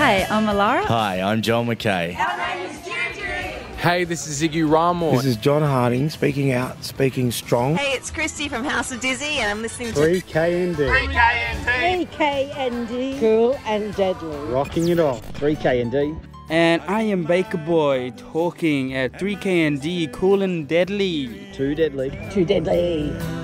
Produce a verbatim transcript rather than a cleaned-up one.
Hi, I'm Alara. Hi, I'm Joel McKay. Our name is Juju. Hey, this is Ziggy Ramos. This is John Harding, speaking out, speaking strong. Hey, it's Christy from House of Dizzy, and I'm listening to three K N D. three K N D. three K N D. Cool and deadly. Rocking it off. three K N D. And I am Baker Boy, talking at three K N D, cool and deadly. Too deadly. Too deadly.